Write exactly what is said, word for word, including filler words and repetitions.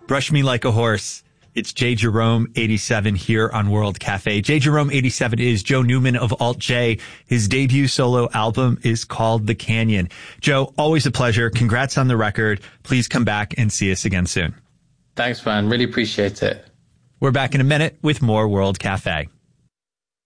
Brush Me Like a Horse. It's J. Jerome eighty-seven here on World Cafe. J. Jerome eighty-seven is Joe Newman of Alt J. His debut solo album is called The Canyon. Joe, always a pleasure. Congrats on the record. Please come back and see us again soon. Thanks, man. Really appreciate it. We're back in a minute with more World Cafe.